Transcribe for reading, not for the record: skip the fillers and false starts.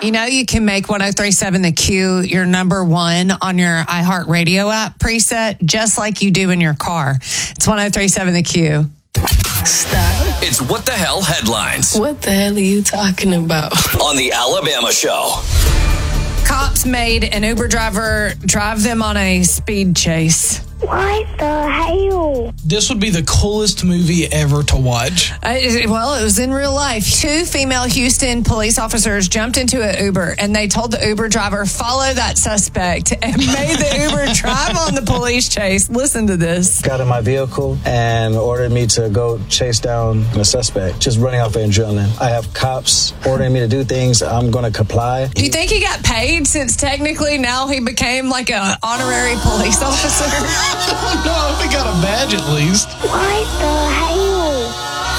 You know, you can make 103.7 The Q your number one on your iHeartRadio app preset, just like you do in your car. It's 103.7 The Q. Stop. It's What the Hell Headlines. What the hell are you talking about? On the Alabama Show. Cops made an Uber driver drive them on a speed chase. What the hell? This would be the coolest movie ever to watch. Well, it was in real life. 2 female Houston police officers jumped into an Uber, and they told the Uber driver, follow that suspect, and made the Uber drive on the police chase. Listen to this. Got in my vehicle and ordered me to go chase down the suspect, just running off adrenaline. I have cops ordering me to do things. I'm going to comply. Do you think he got paid since technically now he became like an honorary police officer? No, if he got a badge at least. What the hell?